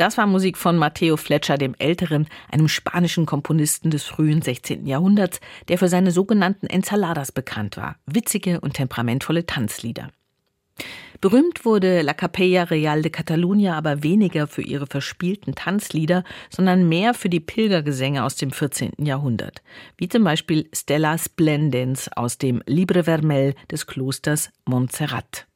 Das war Musik von Mateo Flecha dem Älteren, einem spanischen Komponisten des frühen 16. Jahrhunderts, der für seine sogenannten Ensaladas bekannt war, witzige und temperamentvolle Tanzlieder. Berühmt wurde La Capella Real de Catalunya aber weniger für ihre verspielten Tanzlieder, sondern mehr für die Pilgergesänge aus dem 14. Jahrhundert, wie zum Beispiel Stella Splendens aus dem Libre Vermell des Klosters Montserrat.